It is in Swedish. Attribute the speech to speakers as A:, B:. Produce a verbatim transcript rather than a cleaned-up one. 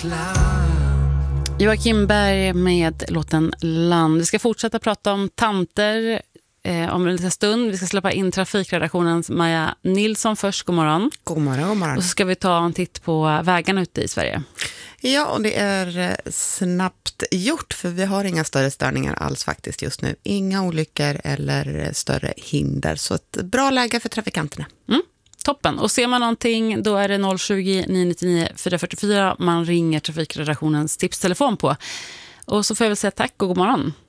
A: Joakim Berg med låten Land. Vi ska fortsätta prata om tanter eh, om en liten stund. Vi ska släppa in trafikredaktionens Maja Nilsson först. God morgon.
B: God morgon, god morgon.
A: Och så ska vi ta en titt på vägarna ute i Sverige.
B: Ja, och det är snabbt gjort för vi har inga större störningar alls faktiskt just nu. Inga olyckor eller större hinder. Så ett bra läge för trafikanterna.
A: Mm. Toppen. Och ser man någonting, då är det noll tjugo, nio nio nio, fyra fyra fyra man ringer trafikredaktionens tipstelefon på. Och så får jag väl säga tack och god morgon.